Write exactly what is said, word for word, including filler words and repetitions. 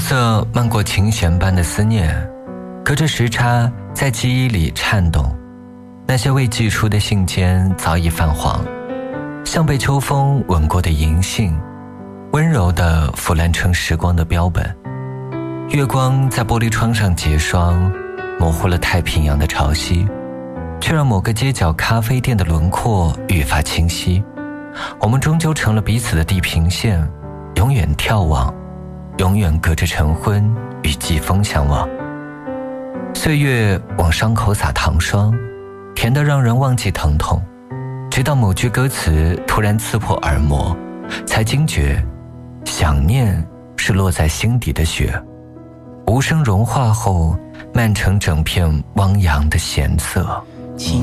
色漫过琴弦般的思念，隔着时差在记忆里颤动。那些未寄出的信笺早已泛黄，像被秋风吻过的银杏，温柔地腐烂成时光的标本。月光在玻璃窗上结霜，模糊了太平洋的潮汐，却让某个街角咖啡店的轮廓愈发清晰。我们终究成了彼此的地平线，永远眺望，永远隔着晨昏与季风相望。岁月往伤口撒糖霜，甜得让人忘记疼痛，直到某句歌词突然刺破耳膜，才惊觉想念是落在心底的雪，无声融化后漫成整片汪洋的咸涩。